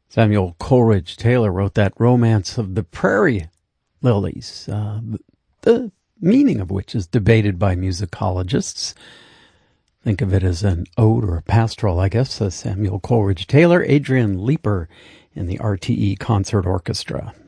Samuel Coleridge Taylor wrote that Romance of the Prairie Lilies, the meaning of which is debated by musicologists. Think of it as an ode or a pastoral, I guess, says Samuel Coleridge Taylor. Adrian Leeper in the RTE Concert Orchestra.